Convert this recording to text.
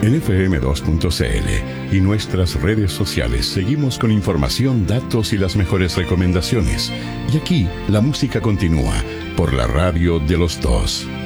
En FM2.cl y nuestras redes sociales seguimos con información, datos y las mejores recomendaciones. Y aquí la música continúa por la radio de los dos.